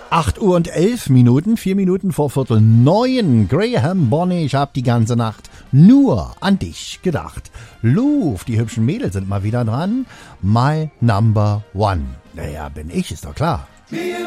8 Uhr und 11 Minuten, 4 Minuten vor 8:45. Graham Bonny, ich hab die ganze Nacht nur an dich gedacht. Luf, die hübschen Mädels sind mal wieder dran. My Number One. Naja, bin ich, ist doch klar.